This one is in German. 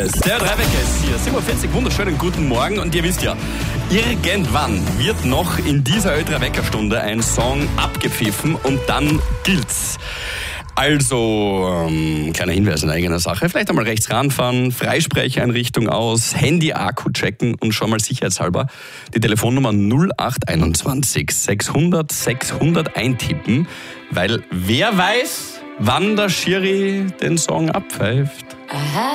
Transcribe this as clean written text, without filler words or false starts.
Hinweis. Der Dreiwecker ist hier. 7.40 Uhr, wunderschönen guten Morgen. Und ihr wisst ja, irgendwann wird noch in dieser Dreiweckerstunde ein Song abgepfiffen und dann gilt's. Also, kleiner Hinweis in eigener Sache. Vielleicht einmal rechts ranfahren, Freisprecheinrichtung aus, Handy-Akku checken und schon mal sicherheitshalber die Telefonnummer 0821 600 600 eintippen, weil wer weiß, wann der Schiri den Song abpfeift.